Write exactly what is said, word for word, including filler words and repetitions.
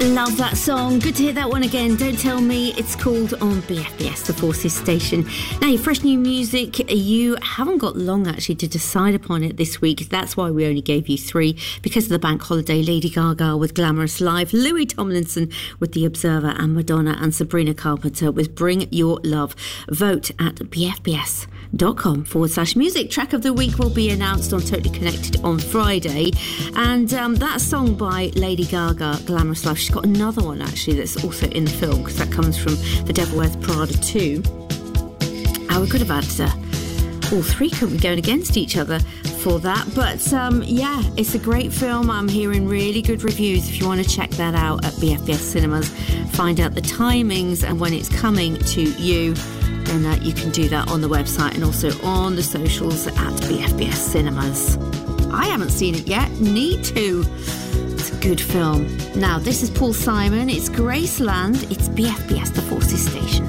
Love that song. Good to hear that one again. Don't Tell Me. It's called on B F B S, the Forces station. Now, your fresh new music, you haven't got long actually to decide upon it this week. That's why we only gave you three, because of the bank holiday. Lady Gaga with Glamorous Life, Louis Tomlinson with The Observer, and Madonna and Sabrina Carpenter with Bring Your Love. Vote at bfbs.com forward slash music. Track of the week will be announced on Totally Connected on Friday. And um, that song by Lady Gaga, Glamorous Life, she's got another one actually that's also in the film, because that comes from The Devil Wears Prada two. Uh, we could have had uh, all three, couldn't we, going against each other for that. But um, yeah, it's a great film. I'm hearing really good reviews. If you want to check that out at B F B S Cinemas, find out the timings and when it's coming to you, then uh, you can do that on the website and also on the socials at B F B S Cinemas. I haven't seen it yet. Need to. It's a good film. Now, this is Paul Simon. It's Graceland. It's B F B S, the Forces station.